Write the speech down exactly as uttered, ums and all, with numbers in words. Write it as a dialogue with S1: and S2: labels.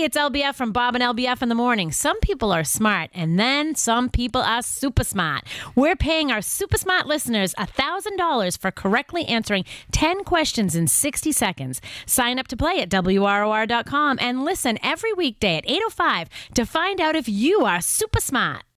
S1: Hey, it's L B F from Bob and L B F in the morning. Some people are smart, and then some people are super smart. We're paying our super smart listeners one thousand dollars for correctly answering ten questions in sixty seconds. Sign up to play at W R O R dot com and listen every weekday at eight oh five to find out if you are super smart.